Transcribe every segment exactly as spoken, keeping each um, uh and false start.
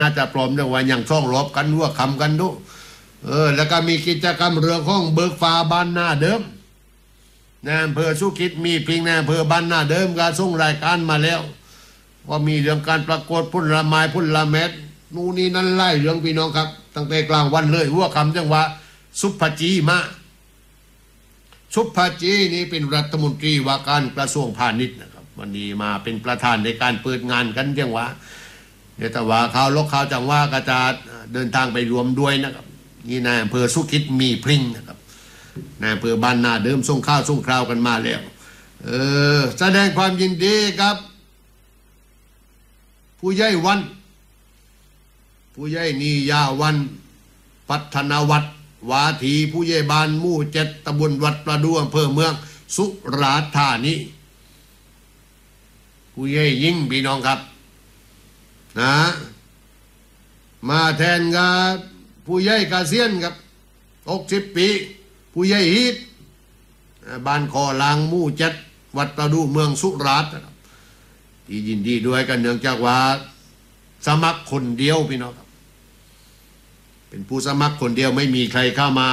น่าจะปลอมเรื่องว่าอย่างช่องรบกันว่าคำกันดูเออแล้วก็มีกิจกรรมเรื่องของเบิกฟ้าบ้านหน้าเดิมนะอำเภอสุขิตมีพิงนะอำเภอบ้านหน้าเดิมก็ส่งรายการมาแล้วว่ามีเรื่องการประกวดพุ่นละไม้พุ่นละเม็ดนู่นนี่นั่นไล่เรื่องพี่น้องครับตั้งแต่กลางวันเลยว่าคำจังว่าสุภจีมาสุภจีนี่เป็นรัฐมนตรีว่าการกระทรวงพาณิชย์นะครับวันนี้มาเป็นประธานในการเปิดงานกันจังว่าเดี๋ยวแต่ว่าข่าวลกข่าวจังว่าก็จะเดินทางไปรวมด้วยนะครับนี่นายอำเภอสุขิตมีพริ้งนะครับนายอำเภอบ้านนาเดิมส่งข้าวส่งคราวกันมาแล้วเออแสดงความยินดีครับผู้ใหญ่วันผู้ใหญ่นียาวันพัฒนาวัดวาทีผู้ใหญ่บ้านหมู่เจ็ดตำบลวัดประดูอำเภอเมืองสุราษฎร์ธานีผู้ใหญ่ยิ่งพี่น้องครับนะมาแทนกับผู้ใหญ่กาเซียนครับหกสิบปีผู้ใหญ่ฮีดบ้านคอลางหมู่เจ็ดวัดประดูเมืองสุราษฎร์ครับที่ยินดีด้วยกันเนื่องจากว่าสมัครคนเดียวพี่น้องครับเป็นผู้สมัครคนเดียวไม่มีใครเข้ามา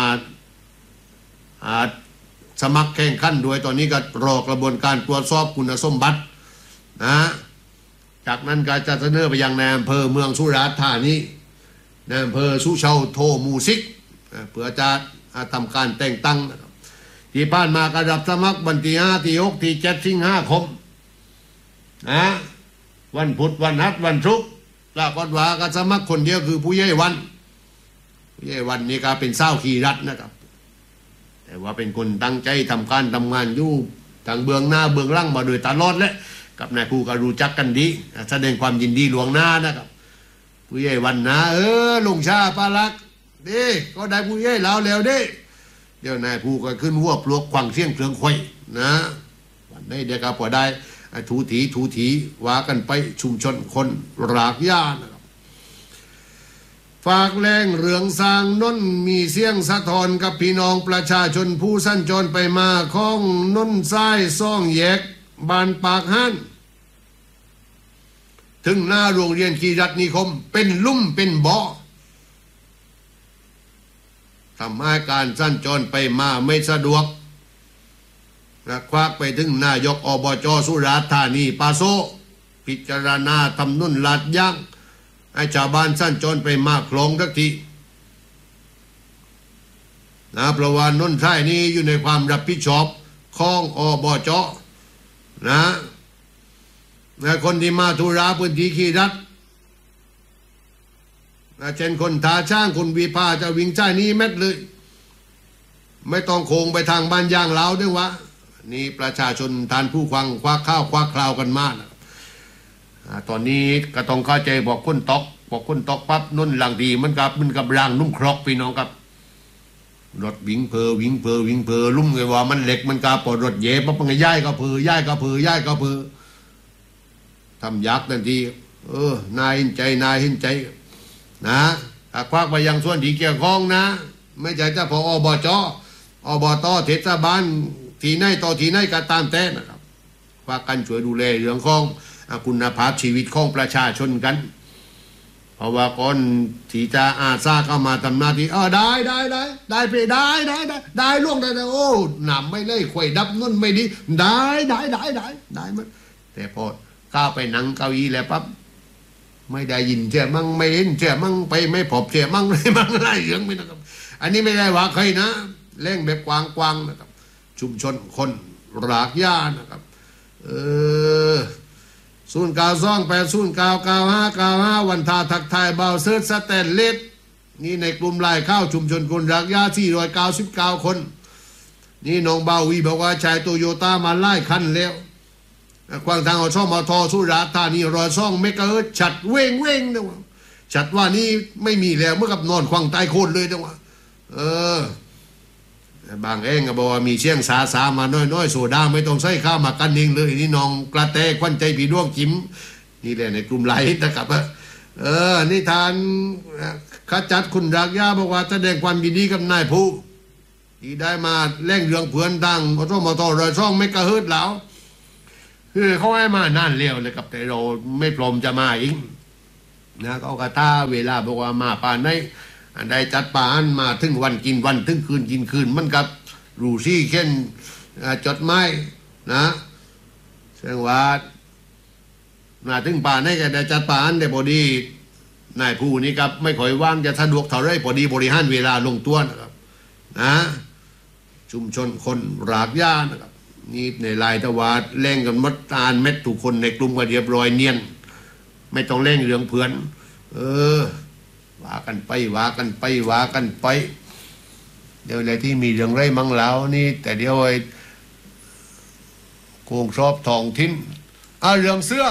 สมัครแข่งขันด้วยตอนนี้ก็รอกระบวนการตรวจสอบคุณสมบัตินะจากนั้นก็จะเสนอไปยังนายอำเภอเมืองสุราษฎร์ธานีนายอำเภอสุเชาโทมูซิกเพื่อจะทำการแต่งตั้งนะครับที่ผ่านมากระดับสมัครวันที่ห้าที่หกที่เจ็ดสิงหาคมนะวันพุธวันนัดวันศุกร์ปรากฏว่าก็สมัครคนเดียวคือผู้ใหญ่วันผู้ใหญ่วันนี้ก็เป็นเศร้าขี่รัฐนะครับแต่ว่าเป็นคนตั้งใจทำการทำงานอยู่ทางเบื้องหน้าเบื้องหลังมาโดยตลอดและกับนายผู้ก็รู้จักกันดีแสดงความยินดีหลวงหน้านะครับผู้ใหญ่วันนะเออลุงชาปาลักเด้ก็ได้ผู้ใหญ่แล้วแล้วเด้เดี๋ยวนายผู้ก็ขึ้นหัวปลวกขวังเสียงเครื่องควยนะวันนี้เดี๋ยวก็พอได้ถูถีถูถีว่ากันไปชุมชนคนรากหญ้านะครับฝากแรงเรืองสร้างน้นมีเสียงสะท้อนกับพี่น้องประชาชนผู้สัญจรไปมาของน้นซ้ายซ่องแยกบานปากฮั่นถึงหน้าโรงเรียนกีรัตนิคมเป็นลุ่มเป็นบ่อทำให้การสัญจรไปมาไม่สะดวกนะควักไปถึงนายกอบจสุราษฎร์ธานีปาโซพิจารณาทำนุ่นลาดย่างให้ชาวบ้านสัญจรไปมาคลองทักทีนะเพราะว่านุ่นท้ายนี้อยู่ในความรับผิดชอบของอบจนะนะคนที่มาธุระพื้นที่ขีรัฐนะเช่นคนทาช่างคนวีพาจะวิ่งใจนี้เม็ดเลยไม่ต้องโค้งไปทางบ้านยางเหลาด้วยวะนี่ประชาชนทานผู้ควังควักข้าวควักคราวกันมากนะตอนนี้ก็ต้องเข้าใจบอกคนตกบอกคนตกปั๊บนุ่นหลังดีมันกับมันกับรางนุ่มครอกพี่น้องครับรถวิ่งเพอวิ่งเพอวิ่งเพอลุ่มเลยว่ามันเหล็กมันกาปอดรถเย่ปั๊บมันย่ายก็เพอย่ายก็เพอย่ายก็เพอทำยักษ์ทันทีเออนายหินใจนายหินใจนะถ้าควักไปยังส่วนที่เกี่ยวข้องนะไม่ใช่จะพออบจอบตเทศบาลที่ไหนต่อที่ไหนก็ตามแต่นะครับควักกันช่วยดูแลเรื่องของคุณภาพชีวิตของประชาชนกันเพราะว่าก่อนที่จะอาสาเข้ามาทำหน้าที่เออได้ได้ได้ได้ไปได้ได้ได้ได้ล่วงได้โอ้หนำไม่เลยควยดับนุ่นไม่ดีได้ได้ได้ได้ได้มันแต่พอก้าวไปนั่งเก้าอี้แล้วปั๊บไม่ได้ยินเจ้ามั่งไม่เห็นเจ้ามั่งไปไม่พบเจ้ามั่งอะไรมั่งอะไรเรื่องไม่นะครับอันนี้ไม่ได้ว่าใครนะเล่งแบบกวางๆนะครับชุมชนคนรากหญ้านะครับเออศูนย์เก้าสองแปดศูนย์เก้าเก้าห้าเก้าห้าวันทาทักทายเบาเซิร์ชสแตนเลสนี่ในกลุ่มไล่ข้าวชุมชนคนรักยาสี่ร้อยเก้าสิบเก้าคนนี่น้องเบาวีบอกว่าชายโตโยต้ามาไล่คันแล้วควางทางเอาช่องมาทอสุราษฎร์ธานีรอยช่องเมกะเอิร์ชัดเว้งเว้งนะวะชัดว่านี่ไม่มีแล้วเมื่อกับนอนควางใต้โคนเลยนะวะเออบางเองก็บอกว่ามีเชียงสาสามาน้อยๆโซดาไม่ต้องใส่ข้าวมากันเองเลยนี่น้องกระแตควันใจผีดวงจิ๋มนี่แหละในกลุ่มไลน์นะครับเออนิทานขจัดคุณรักย่าบอกว่าแสดงความยินดีกับนายผู้ที่ได้มาแล่งเรื่องเพื่อนดังก็ต้องมาต่อรอยช่องไม่กระเฮิดแล้วคือเขาให้มานานเร็วเลยกับแต่เราไม่พร้อมจะมาอีกนะก็กระท่าเวลาบอกว่ามาป่าในได้จัดป่านมาถึงวันกินวันถึงคืนกินคืนมันกับรูซี่เช่นจดไม้นะเสียงว่ามาถึงป่าในก็ได้จัดป่านได้พอดีนายผู้นี้ครับไม่ค่อยว่างจะสะดวกเท่าไรพอดีบริหารเวลาลงตัวนะครับนะชุมชนคนรากหญ้านะครับนี่ในลายตะวันเล่งกันมัดตาลเม็ดถูกคนในกลุ่มก็เรียบร้อยเนียนไม่ต้องเล่งเรื่องเพื่อนเออว่ากันไปว่ากันไปว่ากันไปเดี๋ยวอะไรที่มีเรื่องไรมั่งแล้วนี่แต่เดี๋ยวไอ้โกงชอบทองทิ้นอ่ะเรื่องเสื้อ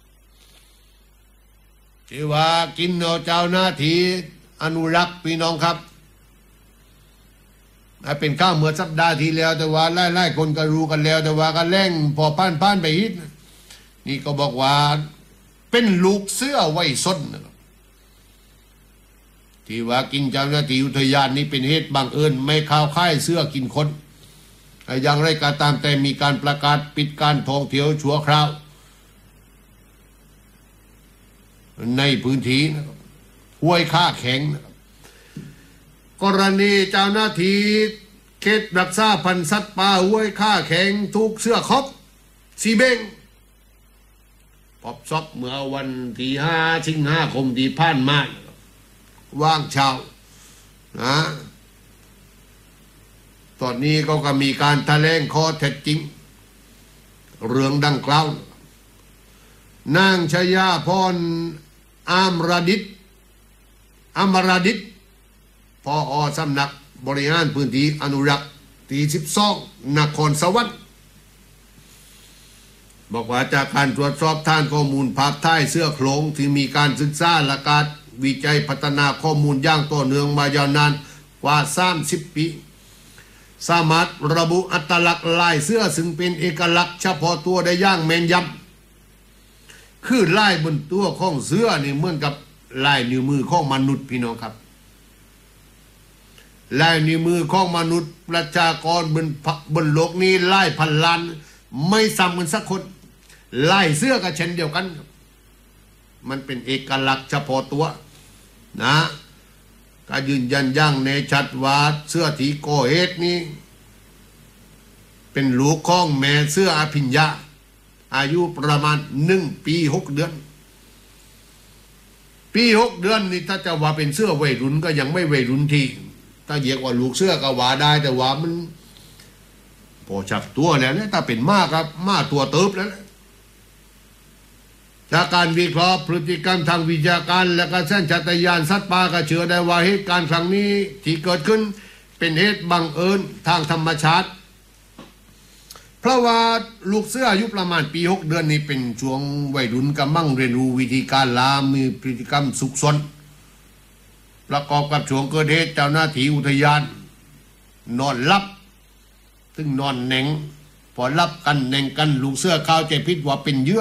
ที่ว่ากินเอาเจ้าหน้าที่อนุรักษ์พี่น้องครับเป็นข้าวเมื่อสัปดาห์ที่แล้วแต่ว่าไล่ๆคนก็รู้กันแล้วแต่ว่าก็แรงพอป้านป้านไปฮิตนี่ก็บอกว่าเป็นลูกเสื้อไว้ส้นนะครับที่ว่ากินเจ้าหน้าที่อุทยานนี้เป็นเหตุบังเอิญไม่เข้าค่ายเสื้อกินคนอย่างไรก็ตามแต่มีการประกาศปิดการท่องเที่ยวชั่วคราวในพื้นที่นะครับห้วยค่าแข็งนะครับกรณีเจ้าหน้าที่เขตรักษาพันธุ์สัตว์ป่าห้วยค่าแข็งทุกเสื้อครบสีเบงพบศพเมื่อวันที่ห้าสิงหาคมที่ผ่านมาว่างเช้านะตอนนี้ก็ก็มีการแถลงข้อเท็จจริงเรื่องดังกล่าวนางชยาพรอามรดิษอามรดิษพออสำนักบริหารพื้นที่อนุรักษ์ที่สิบสองนครสวรรค์บอกว่าจากการตรวจสอบฐานข้อมูลภาพถ่ายเสื้อโครงที่มีการศึกษาและการวิจัยพัฒนาข้อมูลอย่างต่อเนื่องมายาวนานกว่าสามสิบปีสามารถระบุอัตลักษณ์ลายเสื้อซึ่งเป็นเอกลักษณ์เฉพาะตัวได้อย่างแม่นยำคือลายบนตัวของเสื้อนี่เหมือนกับลายนิ้วมือของมนุษย์พี่น้องครับลายนิ้วมือของมนุษย์ประชากรบนบนโลกนี้ลายพันล้านไม่ซ้ำกันสักคนลายเสื้อก็เช่นเดียวกันมันเป็นเอกลักษณ์เฉพาะตัวนะก็ยืนยันอย่างในชัดว่าเสื้อที่ก่อเหตุนี้เป็นลูกของแม่เสื้ออภิญญาอายุประมาณหนึ่งปีหกเดือนปีหกเดือนนี่ถ้าจะว่าเป็นเสื้อวัยรุ่นก็ยังไม่วัยรุ่นที่ถ้าเรียกว่าลูกเสื้อก็ว่าได้แต่ว่ามันพอจับตัวแล้วเนี่ยถ้าเป็นม้าครับม้าตัวเติบแล้วจากการวิเคราะห์พฤติกรรมทางวิชาการและการสัญชาตญาณสัตว์ป่าก็เชื่อได้ว่าเหตุการณ์ครั้งนี้ที่เกิดขึ้นเป็นเหตุบังเอิญทางธรรมชาติเพราะว่าลูกเสืออายุประมาณปีหกเดือนนี้เป็นช่วงวัยรุ่นกำลังเรียนรู้วิธีการล่ามีพฤติกรรมสุกซนประกอบกับช่วงเกิดเหตุเจ้าหน้าที่อุทยานนอนหลับซึ่งนอนแหน่งพอหลับกันแหน่งกันลูกเสือเข้าใจผิดว่าเป็นเหยื่อ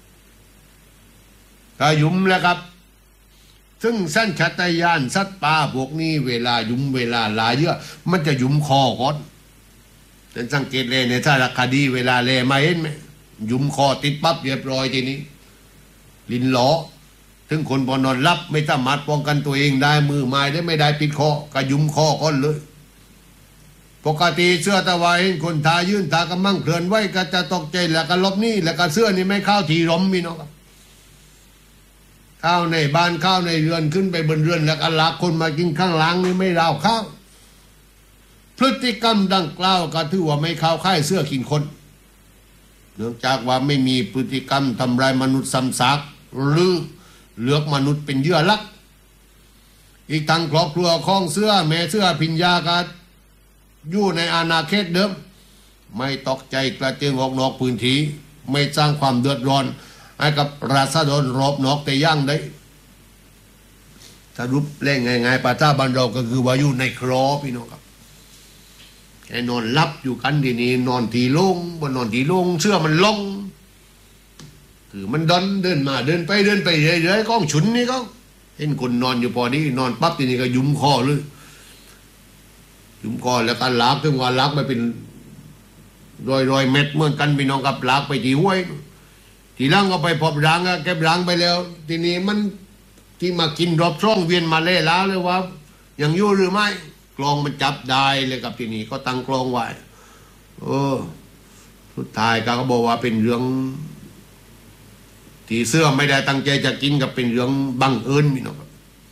ก็ยุ่มแล้วครับซึ่งสัญชาตญาณสัตว์ป่าพวกนี้เวลายุ่มเวลาลาเยอะมันจะยุ่มคอก่อนแต่สังเกตเลยในสารคดีเวลาเลมาเห็นไหมยุ่มคอติดปั๊บเรียบร้อยทีนี้ลิ้นหลอถึงคนพอนอนรับไม่สามารถป้องกันตัวเองได้มือไม้ได้ไม่ได้ปิดคอก็ยุ่มคอก่อนเลยปกติเสื้อตะวันเห็นคนทายื่นตากำมั่งเคลื่อนไหวก็จะตกใจแล้วก็ลบนี่แล้วก็เสื้อนี่ไม่เข้าทีร่มมีน้องครับข้าวในบ้านข้าวในเรือนขึ้นไปบนเรือนแล้วก็ลากคนมากินข้างหลังนี่ไม่ราวข้าวพฤติกรรมดังกล่าวก็ถือว่าไม่เข้าค่ายเสื้อกินคนเนื่องจากว่าไม่มีพฤติกรรมทำลายมนุษย์ซ้ำซากหรือเลือกมนุษย์เป็นเหยื่อลักอีกทางครอบครัวของเสื้อแม่เสื้อพิญญาก็อยู่ในอาณาเขตเดิมไม่ตกใจกระเจิงออกนอกพื้นที่ไม่สร้างความเดือดร้อนให้กับราษฎรรอบนอกแต่ย่างได้สรุปเล่งง่ายๆปาต้าบ้านเราก็คือว่าอยู่ในครอพี่น้องครับไอ้นอนลับอยู่กันทีนี้นอนทีโล่งบนนอนทีโล่งเสื้อมันลงคือมันดอนเดินมาเดินไปเดินไปเรื่อยๆก้องฉุนนี่ก็เห็นคนนอนอยู่พอดีนอนปั๊บทีนี้ก็ยุ้มคอเลยยุ้มคอแล้วก็ลากถึงว่าลากไปเป็นรอยรอยเม็ดเหมือนกันพี่น้องกับลากไปที่ห้วยทีหลังก็ไปพบรังก็เก็บรังไปแล้วทีนี้มันที่มากินรอบช่องเวียนมาเล่แล้วเลยว่ายังอยู่หรือไม่กลองมันจับได้เลยกับที่นี่ก็ตั้งกลองไว้เออสุดท้ายก็บอกว่าเป็นเรื่องที่เสื้อไม่ได้ตั้งใจจะกินกับเป็นเรื่องบังเอิญนี่นะครับ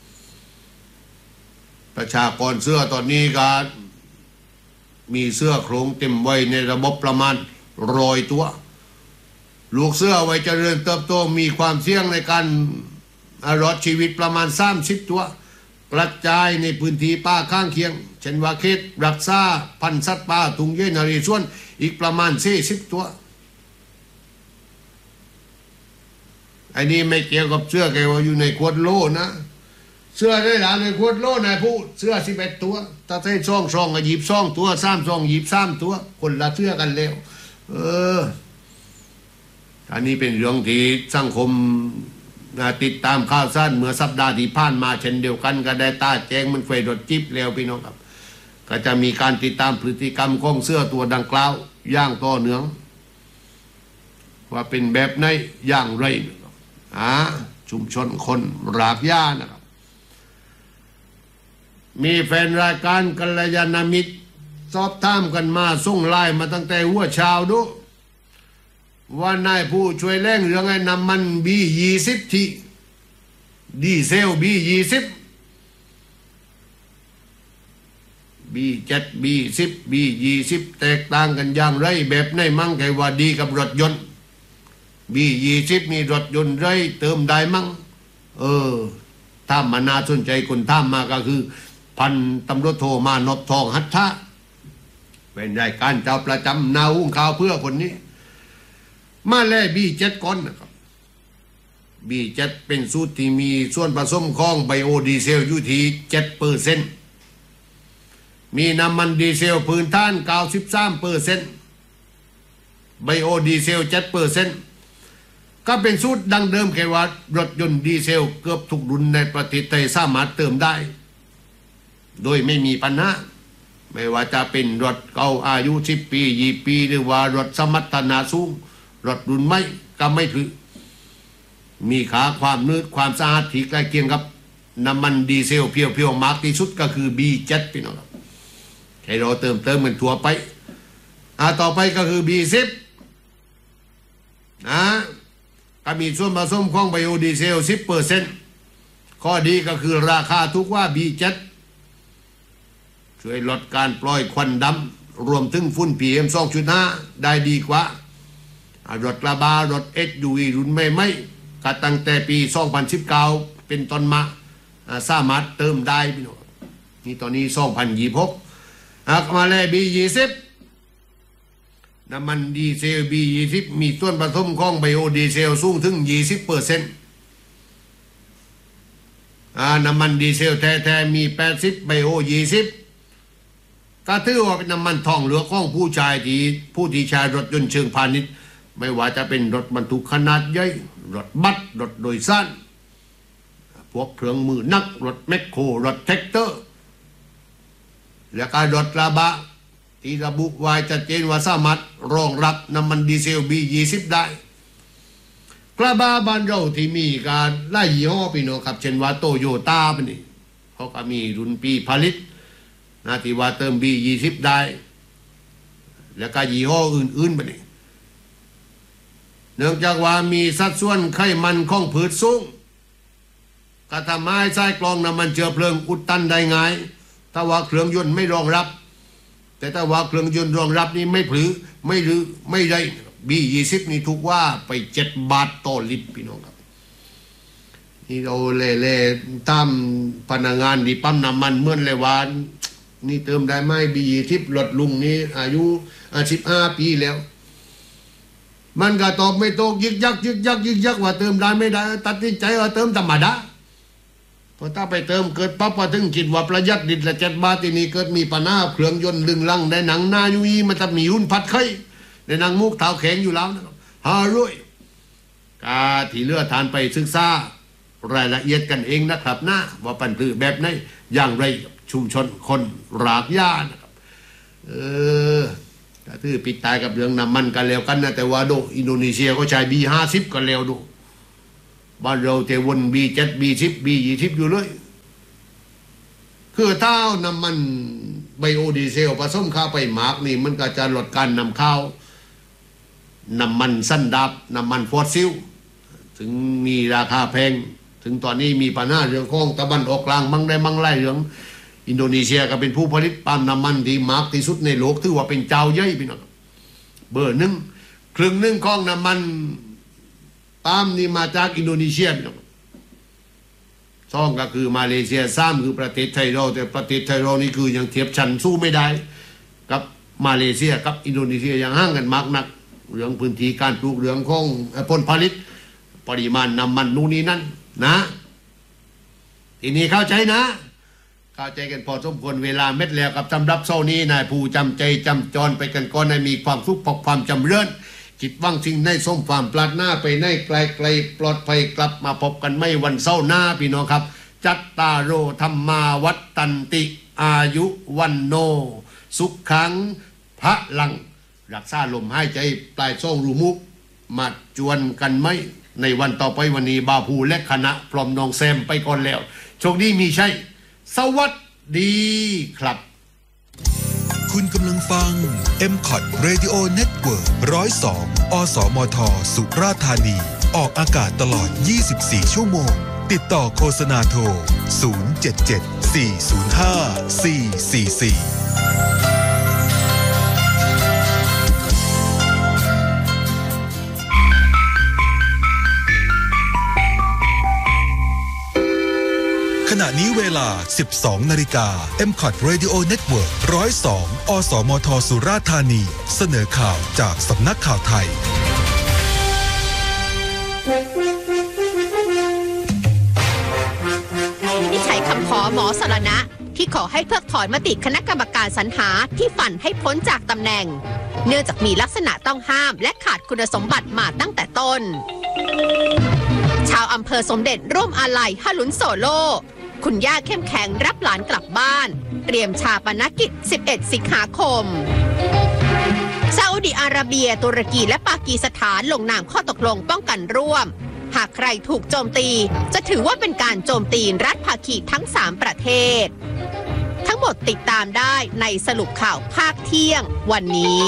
ประชากรเสื้อตอนนี้ก็มีเสื้อโครงเต็มไว้ในระบบประมาณร้อยตัวลูกเสื้อไว้เจริญเติบโตมีความเสี่ยงในการรอดชีวิตประมาณสามสิบตัวกระจายในพื้นที่ป่าข้างเคียงเช่นว่าเขตรักษาพันธุ์สัตว์ป่าทุ่งเยนรีส่วนอีกประมาณสี่สิบตัวไอ้นี่ไม่เกี่ยวกับเสื้อแกว่าอยู่ในขวดโลนะเสื้อได้หลานในขวดโลนายพูดเสื้อสิบเอ็ดตัวถ้าใช้ซองซองก็หยิบซองตัวสามซองหยิบสามตัวคนละเสื้อกันแล้วเอออันนี้เป็นเรื่องที่สังคมติดตามข่าวสารเมื่อสัปดาห์ที่ผ่านมาเช่นเดียวกันก็ได้ตาแจ้งมันไฟรถจิ๊บแล้วพี่น้องครับก็จะมีการติดตามพฤติกรรมของเสื้อตัวดังกล่าวอย่างต่อเนื่องว่าเป็นแบบไหนอย่างไรอ่าชุมชนคนรากหญ้านะครับมีแฟนรายการกัลยาณมิตรสอบถามกันมาส่งไลน์มาตั้งแต่หัวเช้าดูว่านายผู้ช่วยแรงเรื่องไอ้น้ำมันบียี่สิบที่ดีเซลบียี่สิบบีเจ็ดบีสิบบียี่สิบแตกต่างกันอย่างไรแบบไหนมั่งไงว่าดีกับรถยนต์บียี่สิบมีรถยนต์ไรเติมได้มั่งเออถ้ามาน่าสนใจคนท่ามมาก็คือพันตำรวจโทมานพทองหัตถะเป็นรายการเจ้าประจำนาหุ้งข่าวเพื่อคนนี้มาแล่บีเจ็ดก้อนนะครับบีเจ็ดเป็นสูตรที่มีส่วนผสมของไบโอดีเซลอยู่ที่เจ็ดเปอร์เซ็นต์มีน้ำมันดีเซลพื้นฐานเก้าสิบสามเปอร์เซ็นต์ไบโอดีเซลเจ็ดเปอร์เซ็นต์ก็เป็นสูตรดังเดิมแค่ว่ารถยนต์ดีเซลเกือบทุกรุ่นในประเทศไทยสามารถเติมได้โดยไม่มีปัญหาไม่ว่าจะเป็นรถเก่าอายุสิบปียี่ปีหรือว่ารถสมรรถนะสูงรถรุ่นใหม่ก็ไม่ถือมีค่าความนืดความสะอาดที่ใกล้เคียงกับน้ำมันดีเซลเพียวๆมากที่สุดก็คือ บี เจ็ด พี่น้องครับให้เราเติมเติมเหมือนทั่วไปอ่าต่อไปก็คือ บี สิบ นะก็มีส่วนผสมของไบโอดีเซล สิบเปอร์เซ็นต์ ข้อดีก็คือราคาถูกกว่า บี เจ็ด ช่วยลดการปล่อยควันดำรวมถึงฝุ่น พี เอ็ม สองจุดห้า ได้ดีกว่ารถกระบะรถ เอส ยู วี รุ่นใหม่ๆก็ตั้งแต่ปีสองพันสิบเก้าเป็นต้นมาสามารถเติมได้พี่น้องนี่ตอนนี้สองพันยี่สิบหกอ่ะมาเลย บี ยี่สิบ น้ำมันดีเซล บี ยี่สิบ มีส่วนผสมของไบโอดีเซลสูงถึง ยี่สิบเปอร์เซ็นต์ อ่าน้ำมันดีเซลแท้ๆมีแปดสิบไบโอยี่สิบก็ถือว่าเป็นน้ำมันทองเหลือของผู้ชายที่ผู้ที่ใช้รถยนต์เชิงพาณิชย์ไม่ว่าจะเป็นรถบรรทุกขนาดใหญ่รถบัสรถโดยสารพวกเครื่องมือนักรถแมคโครรถแท็กเตอร์และก็รถกระบะที่ระบุไว้ชัดเจนว่าสามารถรองรับน้ำมันดีเซล บี ยี่สิบ ได้กระบะบ้านเราที่มีการไล่ยี่ห้อพี่น้องครับเช่นว่าโตโยต้าเป็นนี่เขาก็มีรุ่นปีผลิตนะที่ว่าเติม บี ยี่สิบ ได้แล้วก็ยี่ห้ออื่นๆไปนี่เนื่องจากว่ามีสัดส่วนไขมันของพืชสูงก็ทำให้ใช้กรองน้ำมันเชื้อเพลิงอุดตันได้ง่ายถ้าว่าเครื่องยนต์ไม่รองรับแต่ถ้าว่าเครื่องยนต์รองรับนี่ไม่ผือไม่หรือไม่ได้ บี ยี่สิบ นี่ถูกว่าไปเจ็ดบาทต่อลิตรพี่น้องครับนี่เราเล่ๆตามพนักงานที่ปั๊มน้ำมันเมื่อไรวานนี่เติมได้ไหม บี ยี่สิบ รถลุงนี่อายุสิบห้าปีแล้วมันก็ตอบไม่ตกยึกยักยึกยักยึกยักว่าเติมได้ไม่ได้ตัดสินใจว่าเติมธรรมดาพอถ้าไปเติมเกิดปั๊บพอถึงคิดว่าประหยัดดิดละเจ็ดบาททีนี้เกิดมีปัญหาเครื่องยนต์ลึงลังในหนังหน้ายุยมันจะมีหุ้นพัดไข่ในหนังมุกเท้าแข็งอยู่แล้วนะครับฮารุ่ยกาที่เลือทานไปศึกษารายละเอียดกันเองนะครับนะว่าปันผือแบบไหนอย่างไรชุมชนคนรากหญ้านะครับเออก็ถือปิดตายกับเรื่องน้ำมันกันแล้วกันนะแต่ว่าโดอินโดนีเซียก็ใช้ บี ห้าสิบ กันแล้วดูบ้านเราเทวนบีเจ็ดบีสิบบียี่สิบอยู่เลยคือถ้าเอาน้ำมันไบโอดีเซลผสมเข้าไปหมากนี่มันก็จะลดการนำเข้าน้ำมันสันดาบน้ำมันฟอสซิลถึงมีราคาแพงถึงตอนนี้มีปัญหาเรื่องของตะวันออกกลางมั่งได้มั่งไล่เรื่องอินโดนีเซียก็เป็นผู้ผลิตปาล์มน้ำมันที่มากที่สุดในโลกถือว่าเป็นเจ้าใหญ่พี่น้องเบอร์หนึ่งครึ่งหนึ่งของน้ำมันปาล์มนี่มาจากอินโดนีเซียพี่น้องสองก็คือมาเลเซียสามคือประเทศไทยเราแต่ประเทศไทยเรานี่คือยังเทียบชั้นสู้ไม่ได้กับมาเลเซียกับอินโดนีเซียยังห่างกันมากนักเรื่องพื้นที่การปลูกเรื่องของผลผลิตปริมาณน้ำมันนู่นนี่นั่นนะทีนี้เข้าใจนะเข้าใจกันพอสมควรเวลาเม็ดแล้วกับสำหรับเช้านี้นายผู้จำใจจำจรไปกันก่อนให้มีความสุขพกความจำเริญจิตว่างสิ่งในสมความปรารถนาไปในไกลไกลปลอดภัยกลับมาพบกันไม่วันเช้าหน้าพี่น้องครับจัตตาโรธรรมาวัตตันติอายุวันโนสุขขังพระลังรักษาลมหายใจปลายช่องรูมุกมาจวนกันไหมในวันต่อไปวันนี้บาภูและคณะพร้อมน้องแซมไปก่อนแล้วโชคดีมีชัยสวัสดีครับคุณกำลังฟัง เอ็ม คอ ที Radio Network หนึ่งศูนย์สอง อสมท สุราษฎร์ธานีออกอากาศตลอดยี่สิบสี่ชั่วโมงติดต่อโฆษณาโทรศูนย์ เจ็ด เจ็ด สี่ ศูนย์ ห้า สี่ สี่ สี่ขณะนี้เวลา สิบสอง นาฬิกา เอ็ม คอ ที Radio Network หนึ่งศูนย์สอง อสมท สุราษฎร์ธานีเสนอข่าวจากสำนักข่าวไทยวินิจฉัยคำขอหมอสรณะที่ขอให้เพิกถอนมติคณะกรรมการสรรหาที่ฝันให้พ้นจากตำแหน่งเนื่องจากมีลักษณะต้องห้ามและขาดคุณสมบัติมาตั้งแต่ต้นชาวอำเภอสมเด็จร่วมอาลัยฮลุนโซโลคุณย่าเข้มแข็งรับหลานกลับบ้านเตรียมชาปนกิจสิบเอ็ดสิงหาคมซาอุดิอาระเบียตุรกีและปากีสถานลงนามข้อตกลงป้องกันร่วมหากใครถูกโจมตีจะถือว่าเป็นการโจมตีรัฐภาคีทั้งสามประเทศทั้งหมดติดตามได้ในสรุปข่าวภาคเที่ยงวันนี้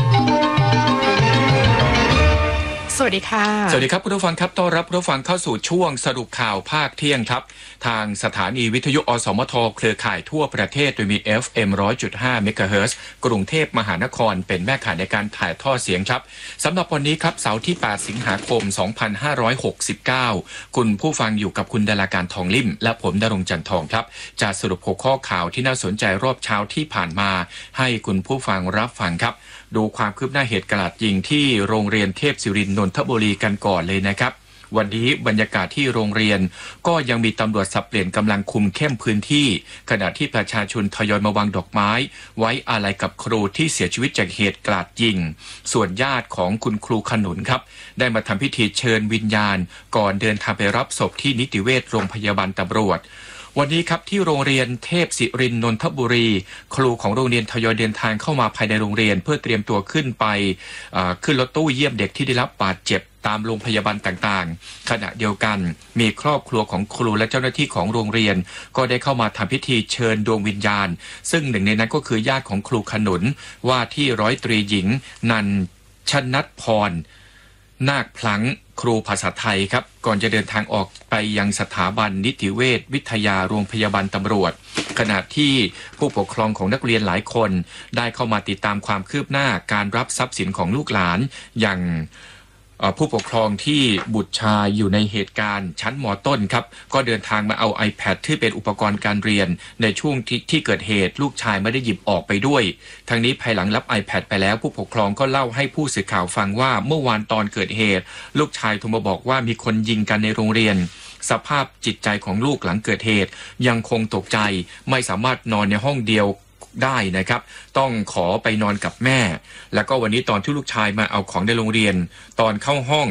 สวัสดีค่ะสวัสดีครับคุณผู้ฟังครับต้อนรับผู้ฟังเข้าสู่ช่วงสรุปข่าวภาคเที่ยงครับทางสถานีวิทยุอสมทเครือข่ายทั่วประเทศโดยมี เอฟ เอ็ม หนึ่งร้อยจุดห้า เมกะเฮิรตซ์กรุงเทพมหานครเป็นแม่ข่ายในการถ่ายทอดเสียงครับสำหรับวันนี้ครับเสาร์ที่แปดสิงหาคมสองพันห้าร้อยหกสิบเก้าคุณผู้ฟังอยู่กับคุณดาราการทองลิ่มและผมดรงจันทร์ทองครับจะสรุปหัวข้อข่าวที่น่าสนใจรอบเช้าที่ผ่านมาให้คุณผู้ฟังรับฟังครับดูความคืบหน้าเหตุกราดยิงที่โรงเรียนเทพศิรินทร์นนทบุรีกันก่อนเลยนะครับวันนี้บรรยากาศที่โรงเรียนก็ยังมีตำรวจสับเปลี่ยนกำลังคุมเข้มพื้นที่ขณะที่ประชาชนทยอยมาวางดอกไม้ไว้อาลัยกับครูที่เสียชีวิตจากเหตุกราดยิงส่วนญาติของคุณครูขนุนครับได้มาทำพิธีเชิญวิญญาณก่อนเดินทางไปรับศพที่นิติเวชโรงพยาบาลตำรวจวันนี้ครับที่โรงเรียนเทพศิรินทร์นนทบุรีครูของโรงเรียนทยอยเดินทางเข้ามาภายในโรงเรียนเพื่อเตรียมตัวขึ้นไปขึ้นรถตู้เยี่ยมเด็กที่ได้รับบาดเจ็บตามโรงพยาบาลต่างๆขณะเดียวกันมีครอบครัวของครูและเจ้าหน้าที่ของโรงเรียนก็ได้เข้ามาทำพิธีเชิญดวงวิญญาณซึ่งหนึ่งในนั้นก็คือญาติของครูขนุนว่าที่ร้อยตรีหญิงนันชนัทพรนาคพลังครูภาษาไทยครับก่อนจะเดินทางออกไปยังสถาบันนิติเวชวิทยาโรงพยาบาลตำรวจขณะที่ผู้ปกครองของนักเรียนหลายคนได้เข้ามาติดตามความคืบหน้าการรับทรัพย์สินของลูกหลานอย่างผู้ปกครองที่บุตรชายอยู่ในเหตุการณ์ชั้นม.ต้นครับก็เดินทางมาเอา iPad ที่เป็นอุปกรณ์การเรียนในช่วงที่ที่เกิดเหตุลูกชายไม่ได้หยิบออกไปด้วยทั้งนี้ภายหลังรับ iPad ไปแล้วผู้ปกครองก็เล่าให้ผู้สื่อข่าวฟังว่าเมื่อวานตอนเกิดเหตุลูกชายโทรมาบอกว่ามีคนยิงกันในโรงเรียนสภาพจิตใจของลูกหลังเกิดเหตุยังคงตกใจไม่สามารถนอนในห้องเดียวได้นะครับต้องขอไปนอนกับแม่แล้วก็วันนี้ตอนที่ลูกชายมาเอาของในโรงเรียนตอนเข้าห้อง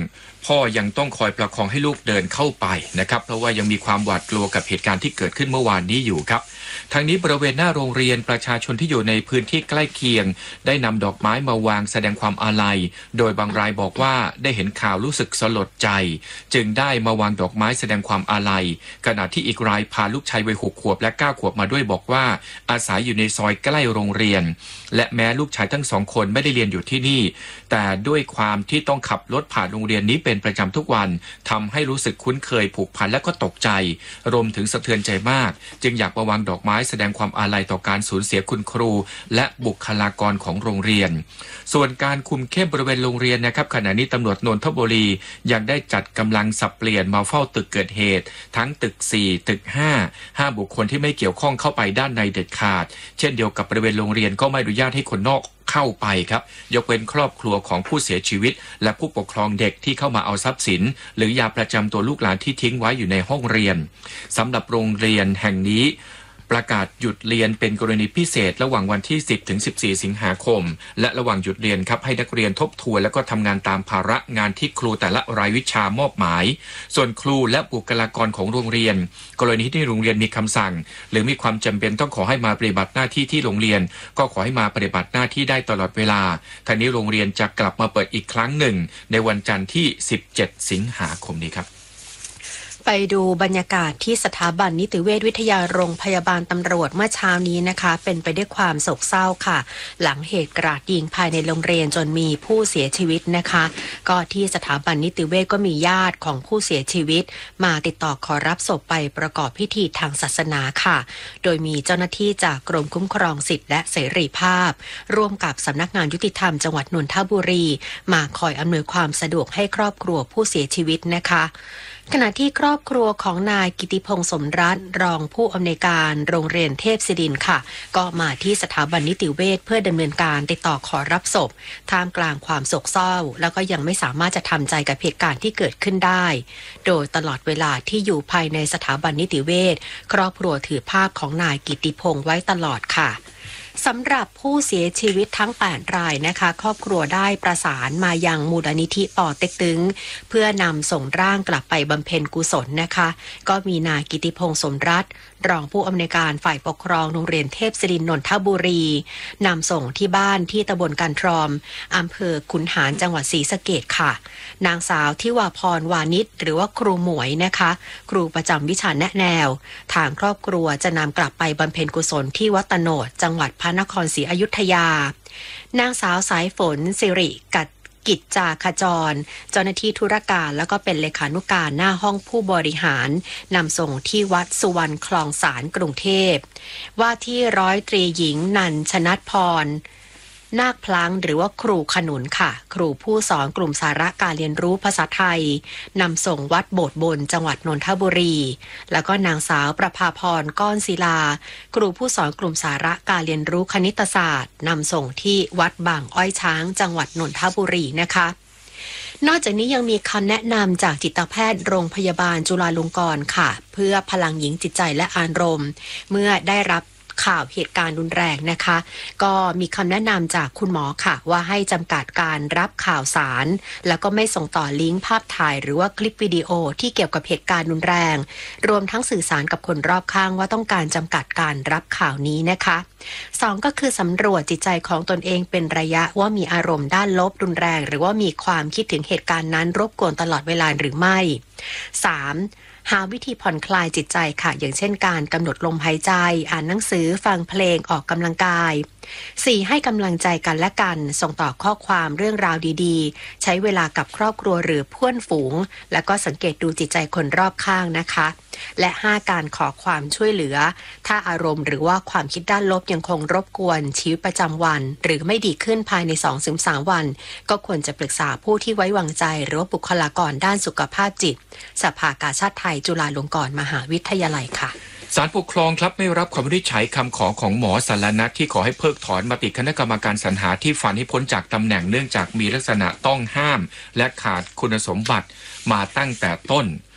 พ่อยังต้องคอยประคองให้ลูกเดินเข้าไปนะครับเพราะว่ายังมีความหวาดกลัวกับเหตุการณ์ที่เกิดขึ้นเมื่อวานนี้อยู่ครับทางนี้บริเวณหน้าโรงเรียนประชาชนที่อยู่ในพื้นที่ใกล้เคียงได้นำดอกไม้มาวางแสดงความอาลัยโดยบางรายบอกว่าได้เห็นข่าวรู้สึกสลดใจจึงได้มาวางดอกไม้แสดงความอาลัยขณะที่อีกรายพาลูกชายวัยหกขวบและเก้าขวบมาด้วยบอกว่าอาศัยอยู่ในซอยใกล้โรงเรียนและแม้ลูกชายทั้งสองคนไม่ได้เรียนอยู่ที่นี่แต่ด้วยความที่ต้องขับรถผ่านโรงเรียนนี้เป็นประจำทุกวันทำให้รู้สึกคุ้นเคยผูกพันและก็ตกใจรวมถึงสะเทือนใจมากจึงอยากมาวางดอกไม้แสดงความอาลัยต่อการสูญเสียคุณครูและบุคลากรของโรงเรียนส่วนการคุมเข้มบริเวณโรงเรียนนะครับขณะนี้ตำรวจนนทบุรียังได้จัดกำลังสับเปลี่ยนมาเฝ้าตึกเกิดเหตุทั้งตึกสี่ตึกห้าห้ามบุคคลที่ไม่เกี่ยวข้องเข้าไปด้านในเด็ดขาดเช่นเดียวกับบริเวณโรงเรียนก็ไม่อนุญาตให้คนนอกเข้าไปครับยกเว้นครอบครัวของผู้เสียชีวิตและผู้ปกครองเด็กที่เข้ามาเอาทรัพย์สินหรือยาประจำตัวลูกหลานที่ทิ้งไว้อยู่ในห้องเรียนสำหรับโรงเรียนแห่งนี้ประกาศหยุดเรียนเป็นกรณีพิเศษระหว่างวันที่สิบถึงสิบสี่สิงหาคมและระหว่างหยุดเรียนครับให้นักเรียนทบทวนและก็ทำงานตามภาระงานที่ครูแต่ละรายวิชามอบหมายส่วนครูและบุคลากรของโรงเรียนกรณีที่โรงเรียนมีคำสั่งหรือมีความจำเป็นต้องขอให้มาปฏิบัติหน้าที่ที่โรงเรียนก็ขอให้มาปฏิบัติหน้าที่ได้ตลอดเวลาทางนี้โรงเรียนจะกลับมาเปิดอีกครั้งหนึ่งในวันจันทร์ที่สิบเจ็ดสิงหาคมนี้ครับไปดูบรรยากาศที่สถาบันนิติเวชวิทยาโรงพยาบาลตำรวจเมื่อเช้านี้นะคะเป็นไปด้วยความโศกเศร้าค่ะหลังเหตุกราดยิงภายในโรงเรียนจนมีผู้เสียชีวิตนะคะก็ที่สถาบันนิติเวชก็มีญาติของผู้เสียชีวิตมาติดต่อขอรับศพไปประกอบพิธีทางศาสนาค่ะโดยมีเจ้าหน้าที่จากกรมคุ้มครองสิทธิและเสรีภาพร่วมกับสำนักงานยุติธรรมจังหวัดนนทบุรีมาคอยอำนวยความสะดวกให้ครอบครัวผู้เสียชีวิตนะคะขณะที่ครอบครัวของนายกิติพงษ์สมรัตน์รองผู้อำนวยการโรงเรียนเทพศิรินทร์ค่ะก็มาที่สถาบันนิติเวชเพื่อดำเนินการติดต่อขอรับศพท่ามกลางความโศกเศร้าแล้วก็ยังไม่สามารถจะทำใจกับเหตุการณ์ที่เกิดขึ้นได้โดยตลอดเวลาที่อยู่ภายในสถาบันนิติเวชครอบครัวถือภาพของนายกิติพงษ์ไว้ตลอดค่ะสำหรับผู้เสียชีวิตทั้งแปดรายนะคะครอบครัวได้ประสานมายังมูลนิธิปอเต็กตึงเพื่อนำส่งร่างกลับไปบำเพ็ญกุศลนะคะก็มีนายกิติพงษ์สมรัตน์รองผู้อำนวยการฝ่ายปกครองโรงเรียนเทพศิรินทร์นนทบุรีนำส่งที่บ้านที่ตำบลกันทรอมอำเภอขุนหารจังหวัดศรีสะเกษค่ะนางสาวทิวาพรวานิชหรือว่าครูหมวยนะคะครูประจำวิชาแนะแนวทางครอบครัวจะนำกลับไปบำเพ็ญกุศลที่วัดตโนดจังหวัดพระนครศรีอยุธยานางสาวสายฝนสิริกัดกิจจาขจรเจ้าหน้าที่ธุรการแล้วก็เป็นเลขานุการหน้าห้องผู้บริหารนำส่งที่วัดสุวรรณคลองสารกรุงเทพว่าที่ร้อยตรีหญิงนันชนัทพรนาคพลังหรือว่าครูขนุนค่ะครูผู้สอนกลุ่มสาระการเรียนรู้ภาษาไทยนำส่งวัดโบสถ์บนจังหวัดนนทบุรีแล้วก็นางสาวประภาพรก้อนศิลาครูผู้สอนกลุ่มสาระการเรียนรู้คณิตศาสตร์นำส่งที่วัดบางอ้อยช้างจังหวัดนนทบุรีนะคะนอกจากนี้ยังมีคำแนะนำจากจิตแพทย์โรงพยาบาลจุฬาลงกรณ์ค่ะเพื่อพลังหญิงจิตใจและอารมณ์เมื่อได้รับข่าวเหตุการณ์รุนแรงนะคะก็มีคำแนะนำจากคุณหมอค่ะว่าให้จำกัดการรับข่าวสารแล้วก็ไม่ส่งต่อลิงก์ภาพถ่ายหรือว่าคลิปวิดีโอที่เกี่ยวกับเหตุการณ์รุนแรงรวมทั้งสื่อสารกับคนรอบข้างว่าต้องการจำกัดการรับข่าวนี้นะคะสองก็คือสำรวจจิตใจของตนเองเป็นระยะว่ามีอารมณ์ด้านลบรุนแรงหรือว่ามีความคิดถึงเหตุการณ์นั้นรบกวนตลอดเวลาหรือไม่ สามหาวิธีผ่อนคลายจิตใจค่ะอย่างเช่นการกำหนดลมหายใจอ่านหนังสือฟังเพลงออกกำลังกาย สี่ให้กำลังใจกันและกันส่งต่อข้อความเรื่องราวดีๆใช้เวลากับครอบครัวหรือเพื่อนฝูงแล้วก็สังเกตดูจิตใจคนรอบข้างนะคะและห้าการขอความช่วยเหลือถ้าอารมณ์หรือว่าความคิดด้านลบยังคงรบกวนชีวิตประจำวันหรือไม่ดีขึ้นภายใน สองถึงสาม วันก็ควรจะปรึกษาผู้ที่ไว้วางใจหรือว่าบุคลากรด้านสุขภาพจิตสภากาชาดไทยจุฬาลงกรณ์มหาวิทยาลัยค่ะศาลปกครองครับไม่รับคำวินิจฉัยคำขอของหมอสารนัทที่ขอให้เพิกถอนมติคณะกรรมการสรรหาที่ฝันให้พ้นจากตำแหน่งเนื่องจากมีลักษณะต้องห้ามและขาดคุณสมบัติมาตั้งแต่ต้น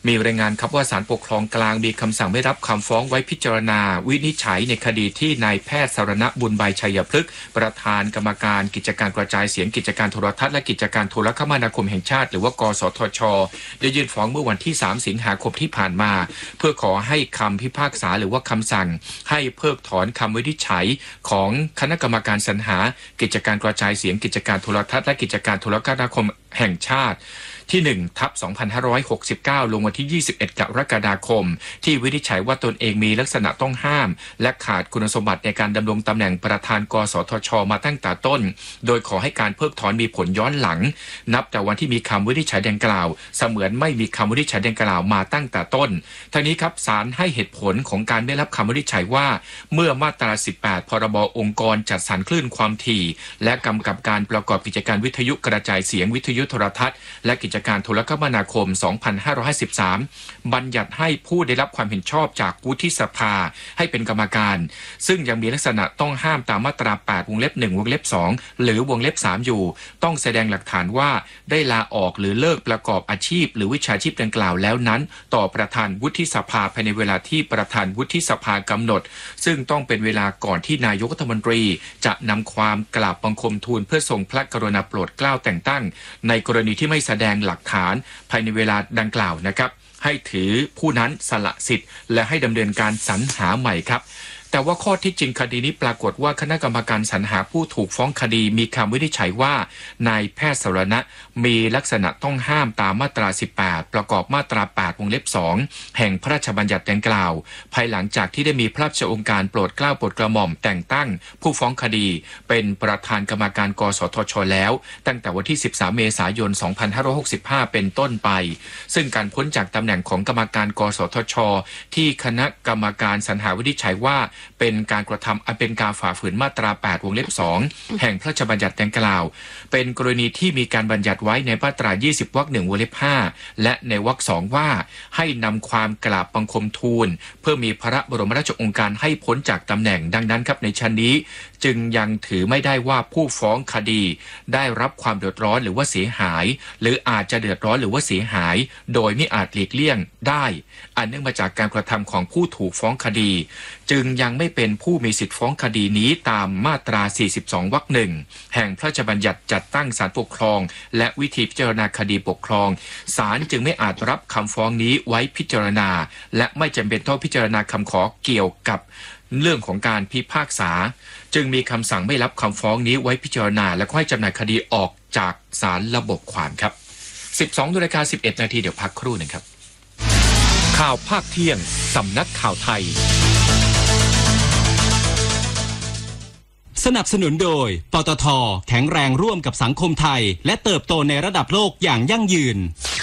มีรายงานครับว่าศาลปกครองกลางมีคำสั่งไม่รับคำฟ้องไว้พิจารณาวินิจฉัยในคดีที่นายแพทย์สรณบุญใบชัยพฤกษ์ประธานกรรมการกิจการกระจายเสียงกิจการโทรทัศน์และกิจการโทรคมนาคมแห่งชาติหรือว่ากสทช.ได้ยื่นฟ้องเมื่อวันที่สามสิงหาคมที่ผ่านมาเพื่อขอให้คำพิพากษาหรือว่าคำสั่งให้เพิกถอนคำวินิจฉัยของคณะกรรมการสรรหากิจการกระจายเสียงกิจการโทรทัศน์และกิจการโทรคมนาคมแห่งชาติที่หนึ่งทับสองพันห้าร้อยหกสิบเก้าลงวันที่ยี่สิบเอ็ดกรกฎาคมที่วินิจฉัยว่าตนเองมีลักษณะต้องห้ามและขาดคุณสมบัติในการดำรงตำแหน่งประธานกสทช.มาตั้งแต่ต้นโดยขอให้การเพิกถอนมีผลย้อนหลังนับแต่วันที่มีคำวินิจฉัยดังกล่าวเสมือนไม่มีคำวินิจฉัยดังกล่าวมาตั้งแต่ต้นทั้งนี้ครับศาลให้เหตุผลของการไม่รับคำวินิจฉัยว่าเมื่อมาตราสิบแปดพรบองค์กรจัดสรรคลื่นความถี่และกำกับการประกอบกิจการวิทยุกระจายเสียงวิทยุโทรทัศน์และกิจการโทรคมนาคมสองพันห้าร้อยห้าสิบสามบัญญัติให้ผู้ได้รับความเห็นชอบจากวุฒิสภาให้เป็นกรรมการซึ่งยังมีลักษณะต้องห้ามตามมาตราแปดวงเล็บหนึ่งวงเล็บสองหรือวงเล็บสามอยู่ต้องแสดงหลักฐานว่าได้ลาออกหรือเลิกประกอบอาชีพหรือวิชาชีพดังกล่าวแล้วนั้นต่อประธานวุฒิสภาภายในเวลาที่ประธานวุฒิสภากำหนดซึ่งต้องเป็นเวลาก่อนที่นายกรัฐมนตรีจะนำความกราบบังคมทูลเพื่อทรงพระกรุณาโปรดเกล้าแต่งตั้งในกรณีที่ไม่แสดงหลักฐานภายในเวลาดังกล่าวนะครับให้ถือผู้นั้นสละสิทธิ์และให้ดำเนินการสรรหาใหม่ครับแต่ว่าข้อที่จริงคดีนี้ปรากฏว่าคณะกรรมการสรรหาผู้ถูกฟ้องคดีมีคำวินิจฉัยว่านายแพทย์สรณะมีลักษณะต้องห้ามตามมาตราสิบแปดประกอบมาตราแปดวงเล็บสองแห่งพระราชบัญญัติดังกล่าวภายหลังจากที่ได้มีพระราชองค์การโปรดเกล้าโปรดกระหม่อมแต่งตั้งผู้ฟ้องคดีเป็นประธานกรรมการกสทช.แล้วตั้งแต่วันที่สิบสามเมษายนสองพันห้าร้อยหกสิบห้าเป็นต้นไปซึ่งการพ้นจากตำแหน่งของกรรมการกสทช.ที่คณะกรรมการสรรหาวินิจฉัยว่าเป็นการกระทำอันเป็นการฝ่าฝืนมาตราแปดวงเล็บสองแห่งพระราชบัญญัติดังกล่าวเป็นกรณีที่มีการบัญญัติไว้ในมาตรายี่สิบวรรคหนึ่งวงเล็บห้าและในวรรคสองว่าให้นำความกราบบังคมทูลเพื่อมีพระบรมราชโองการให้พ้นจากตำแหน่งดังนั้นครับในชั้นนี้จึงยังถือไม่ได้ว่าผู้ฟ้องคดีได้รับความเดือดร้อนหรือว่าเสียหายหรืออาจจะเดือดร้อนหรือว่าเสียหายโดยไม่อาจหลีกเลี่ยงได้อันเนื่องมาจากการกระทำของผู้ถูกฟ้องคดีจึงยังไม่เป็นผู้มีสิทธิฟ้องคดีนี้ตามมาตราสี่สิบสองวรรคหนึ่งแห่งพระราชบัญญัติจัดตั้งศาลปกครองและวิธีพิจารณาคดีปกครองศาลจึงไม่อาจรับคำฟ้องนี้ไว้พิจารณาและไม่จำเป็นต้องพิจารณาคำขอเกี่ยวกับเรื่องของการพิพากษาจึงมีคำสั่งไม่รับคำฟ้องนี้ไว้พิจารณาและให้จำหน่ายคดีออกจากศาลระบบความครับ สิบสองนาฬิกาสิบเอ็ดนาทีเดี๋ยวพักครู่หนึ่งครับข่าวภาคเที่ยงสำนักข่าวไทยสนับสนุนโดยปตท.แข็งแรงร่วมกับสังคมไทยและเติบโตในระดับโลกอย่างยั่งยืน